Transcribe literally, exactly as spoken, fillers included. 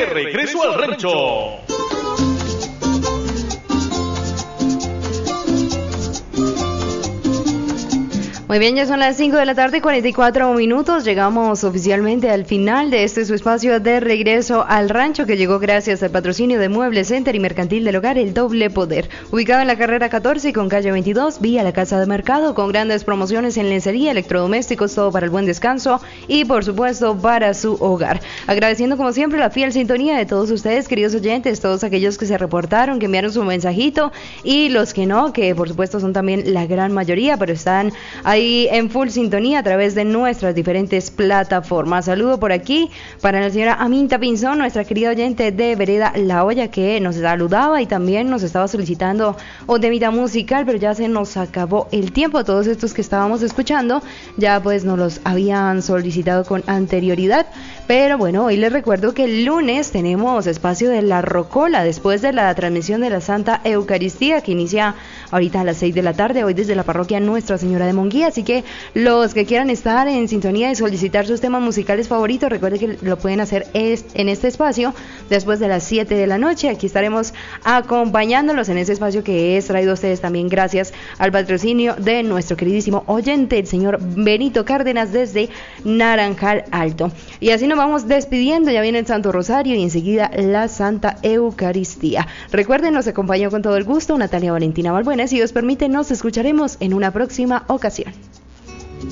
De regreso al rancho. Muy bien, ya son las cinco de la tarde, cuarenta y cuatro minutos. Llegamos oficialmente al final de este su espacio de regreso al rancho, que llegó gracias al patrocinio de Mueble Center y Mercantil del Hogar, El Doble Poder. Ubicado en la carrera catorce y con calle veintidós, vía la Casa de Mercado, con grandes promociones en lencería, electrodomésticos, todo para el buen descanso y, por supuesto, para su hogar. Agradeciendo, como siempre, la fiel sintonía de todos ustedes, queridos oyentes, todos aquellos que se reportaron, que enviaron su mensajito y los que no, que por supuesto son también la gran mayoría, pero están ahí en full sintonía a través de nuestras diferentes plataformas. Saludo por aquí para la señora Aminta Pinzón, nuestra querida oyente de Vereda La Olla, que nos saludaba y también nos estaba solicitando un temita musical, pero ya se nos acabó el tiempo. Todos estos que estábamos escuchando ya pues nos los habían solicitado con anterioridad, pero bueno, hoy les recuerdo que el lunes tenemos espacio de la Rocola después de la transmisión de la Santa Eucaristía, que inicia ahorita a las seis de la tarde, hoy desde la parroquia Nuestra Señora de Monguía. Así que los que quieran estar en sintonía y solicitar sus temas musicales favoritos, recuerden que lo pueden hacer en este espacio después de las siete de la noche. Aquí estaremos acompañándolos en ese espacio que es traído a ustedes también gracias al patrocinio de nuestro queridísimo oyente, el señor Benito Cárdenas, desde Naranjal Alto. Y así nos vamos despidiendo. Ya viene el Santo Rosario y enseguida la Santa Eucaristía. Recuerden, nos acompañó con todo el gusto Natalia Valentina Balbuena. Si Dios permite, nos escucharemos en una próxima ocasión.